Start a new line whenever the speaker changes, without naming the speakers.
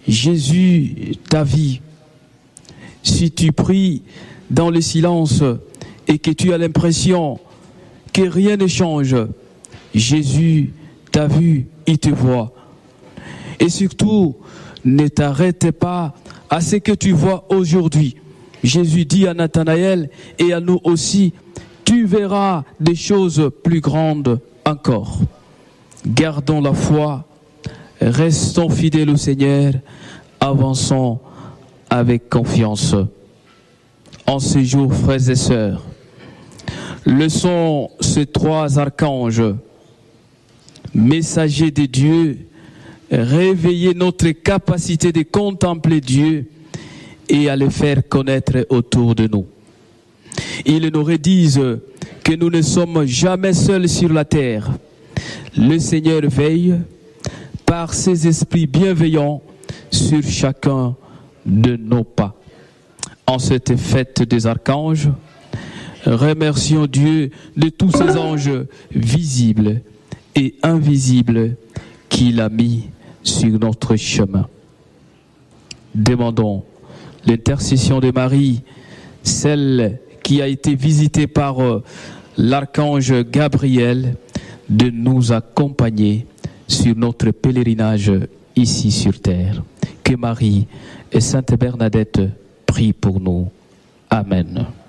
Jésus, ta vie. Si tu pries dans le silence et que tu as l'impression que rien ne change, Jésus t'a vu, il te voit. Et surtout, ne t'arrête pas à ce que tu vois aujourd'hui. Jésus dit à Nathanaël et à nous aussi, tu verras des choses plus grandes encore. Gardons la foi, restons fidèles au Seigneur, avançons avec confiance. En ce jour, frères et sœurs, laissons ces trois archanges, messagers de Dieu, réveiller notre capacité de contempler Dieu et à le faire connaître autour de nous. Ils nous redisent que nous ne sommes jamais seuls sur la terre. Le Seigneur veille par ses esprits bienveillants sur chacun de nos pas. En cette fête des archanges, remercions Dieu de tous ces anges visibles et invisibles qu'il a mis sur notre chemin. Demandons l'intercession de Marie, celle qui a été visitée par l'archange Gabriel, de nous accompagner sur notre pèlerinage ici sur terre. Que Marie et Sainte Bernadette prient pour nous. Amen.